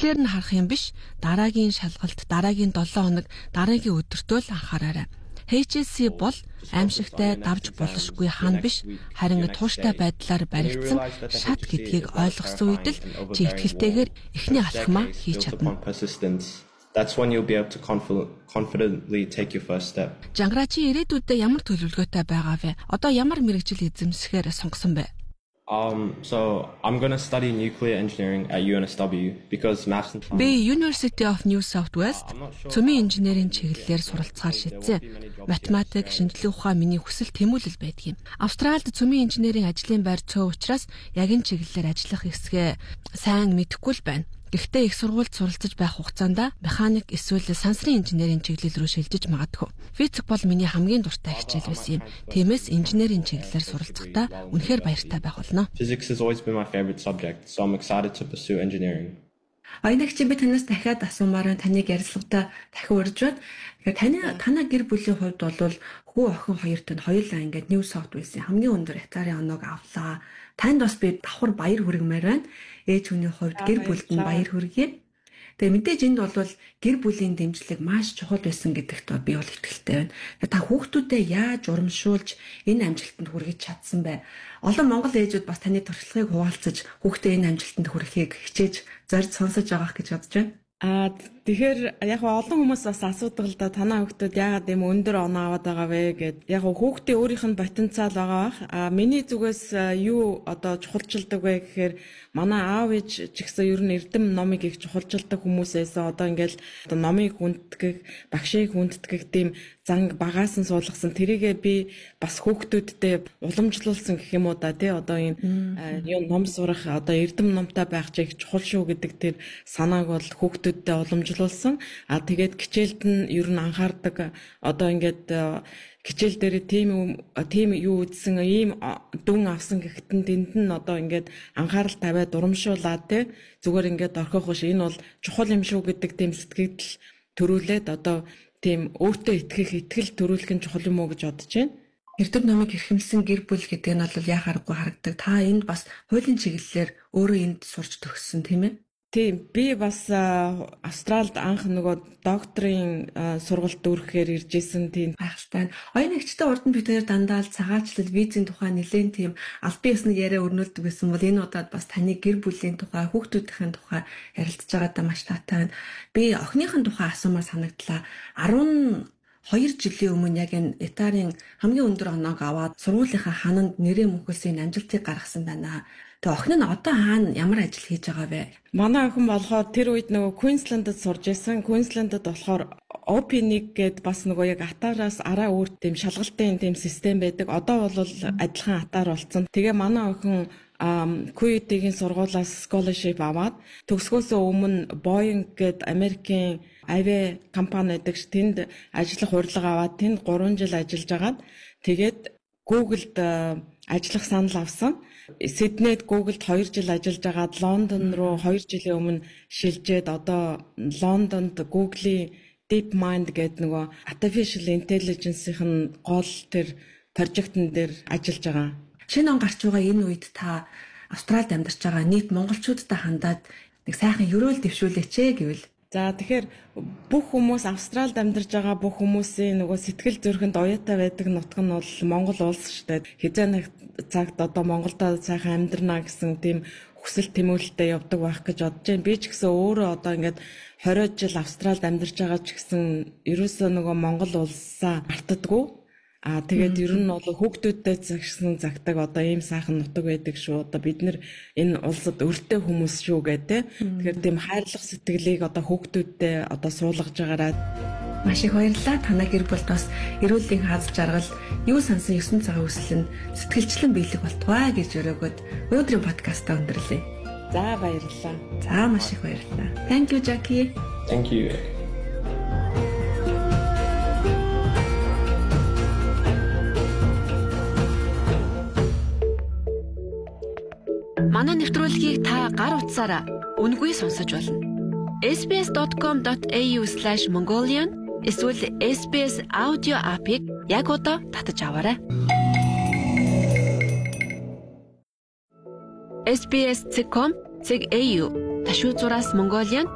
Тэгэхээр нь харах юм биш, дараагийн шалгалт, дараагийн 7 хоног, дараагийн өдөртөө л анхаараарай. HSC бол аимшигтай давж болшгүй хан биш, харин тууштай байдлаар баригдсан шат гэдгийг ойлгосон үед л чи итгэлтэйгээр эхний алхмаа хийж чадна. That's when you'll be able to confidently take your first step. Жангара чи ирээдүйдээ ямар төлөвлөгөөтэй байгаа вэ? Одоо ямар мэргэжил эзэмсэхээр сонгосон бэ? So I'm going to study nuclear engineering at UNSW because maths and Би University of New South Wales цөмийн инженерийн чиглэлээр суралцахаар шийдсэн. Математик, шинжлэх ухаан миний хүсэл тэмүүлэл байдаг юм. Австралид цөмийн инженерийн ажлын байр цөөн учраас яг энэ чиглэлээр ажиллах хэсгээ сайн мэдэхгүй л байна. Гэхдээ их сургуульд суралцаж байх хугацаанд механик эсвэл сансрын инженерийн чиглэл рүү шилжиж магадгүй. Физик бол миний хамгийн дуртай хичээл байсан юм. Тиймээс инженерийн чиглэлээр суралцахдаа үнэхээр баяртай байх болно. Physics has always been my favorite subject, so I'm excited to pursue engineering. Оёногч би танаас дахиад асуумаар таныг ярилцлагатаа дахин урьжваад танай гэр бүлийн хувьд бол хүү охин хоёрт нь хоёулаа ингээд New South Wales-ийн хамгийн өндөр хятарын оноог авлаа. Танд бас би давхар баяр хүргэмээр байна. Ээж хүний хувьд гэр бүлд нь баяр хүргэе. Тэгээ мэдээж энд бол гэр бүлийн дэмжлэг маш чухал байсан гэдэгт би бол итгэлтэй байна. Та хүүхдүүдэд яаж урамшуулж энэ амжилтанд хүргэж чадсан бэ? Олон монгол ээжүүд бас таны туршлагыг хуваалцаж хүүхдээ энэ амжилтанд хүрэхийг хичээж зорж сонсож байгаах гэж бодож байна. Тэгэхээр яг олон хүмүүс бас асуудаг л да танаа хүүхдүүд яагаад юм өндөр оноо аваад байгаа вэ гэд. Яг хүүхдийн өөрийнх нь потенциал байгаа бах. Миний зүгээс юу одоо чухалчилдаг вэ гэхээр манай аав ээж ч гэсэн ер нь эрдэм номыг их чухалчилдаг хүмүүсээс одоо ингээл номыг хүндэтгэх, багшийг хүндэтгэх тийм занг багаас нь суулгасан. Тэрийгээ би бас хүүхдүүдтэй уламжлуулсан гэх юм уу да тий одоо энэ юм ном сурах одоо эрдэм номтой байх ч их чухал шүү гэдэг тэр санааг бол хүүхдүүдтэй уламжлуулсан. Тэгээд хичээлд нь ер нь анхаардаг одоо ингээд хичээл дээр тийм юу үзсэн ийм дүн авсан гэхэд тэнд нь одоо ингээд анхаарал тавиад урамшуулаад те зүгээр ингээд орхих биш энэ бол чухал юм шүү гэдэг тийм сэтгэл төрүүлээд одоо тийм өөртөө итгэл төрүүлэх нь чухал юм уу гэж бодож байна. Эрдэм номыг эрхэмсэн гэр бүл гэдэг нь бол яхааргүй харагдаг. Та энд бас хуулийн чиглэлээр өөрөө энд сурч төгссөн тийм ээ? Тийм би бас Австралид анх нөгөө докторийн сургалт дүүрэхээр ирж исэн тийм байхaltaй. Оюунэгчтэй урд нь бид хоёр дандаа л цагаачлал визийн тухай нэлээд тийм албан ёсны яриа өрнүүлдэг байсан бол энэ удаад бас таны гэр бүлийн тухай, хүүхдүүдийн тухай ярилцж байгаадаа маш таатай байна. Би охиныхын тухай асуумаар санагдлаа. 12 жилийн өмнө яг энэ Италийн хамгийн өндөр оноог аваад сургуулийнхаа хананд нэрээ мөхөөсөө амжилтыг гаргасан байна. Тэгээ охин нь одоо хаана ямар ажил хийж байгаа вэ? Манай охин болохоор тэр үед нөгөө Queensland-д сурж исэн. Queensland-д болохоор OP1 гээд бас нөгөө яг атаараас араа өөр тийм шалгалтын тийм систем байдаг. Одоо бол адилхан атаар болсон. Тэгээ манай охин QUT-ийн сургуулиас scholarship аваад төгсгөөсөө өмнө Boeing гээд Америкийн авиа компани байдаг ш тэнд ажиллах урилга аваад тэнд 3 жил ажиллаж агаад тэгээд Google-д ажиллах санал авсан. Сиднейд Google-д 2 жил ажиллаж агаад Лондон руу 2 жилийн өмнө шилжээд одоо Лондонд Google-ийн DeepMind гэдэг нөгөө Artificial Intelligence-ийн гол тэр прожектын дээр ажиллаж байгаа. Шинэ он гарч байгаа энэ үед та Австралид амьдарч байгаа нийт монголчуудтай хандаад нэг сайхан ёроол дэвшүүлээч гэвэл. За тэгэхээр бүх хүмүүс Австралид амьдарч байгаа бүх хүмүүсийн нөгөө сэтгэл зүрхэнд оюутай байдаг нутаг нь бол Монгол улс шүү дээ. Хизээ нэг цагт одоо Монголдо сайхан амьдрнаа гэсэн тийм хүсэл тэмүүлэлтэй явдаг байх гэж бодож байна. Би ч гэсэн өөрөө одоо ингээд 20 жил Австралид амьдарч байгаа ч гэсэн ерөөсөө нөгөө Монгол улсаа мартадаггүй. Тэгээд ер нь бол хүүхдүүдтэй загсан загтаг одоо ийм сайхан нутаг байдаг шүү. Одоо бид нэр энэ улсад өртөө хүмүүс шүү гэдэг. Тэгэхээр тийм хайрлах сэтгэлийг одоо хүүхдүүдтэй одоо суулгаж байгаараа маш их баярлалаа. Танай гэр бүлд бас эрүүлийн хаз жаргал, юу сансан 9 цагаан хүсэл нь сэтгэлчлэн биелэх болтугай гэж өрөөгөөд өнөөдрийн подкастаа өндөрлөе. За баярлалаа. За маш их баярлалаа. Thank you Jackie. Thank you. Манай нэвтрүүлгийг та гар утсаараа үнэгүй сонсож болно. sbs.com.au/mongolian эсвэл SBS аудио апыг яг одоо татаж аваарай. sbs.com.au ташуу зураас Mongolian